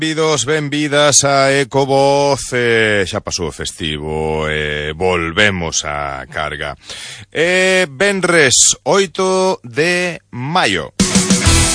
Benvidos, benvidas a Ecovoz, xa pasou o festivo, volvemos a carga. Venres 8 de maio.